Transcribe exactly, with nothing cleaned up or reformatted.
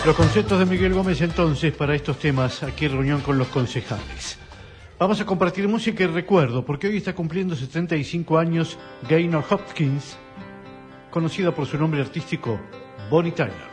Los conceptos de Miguel Gómez entonces para estos temas, aquí en reunión con los concejales. Vamos a compartir música y recuerdo, porque hoy está cumpliendo setenta y cinco años Gaynor Hopkins, conocida por su nombre artístico Bonnie Tyler.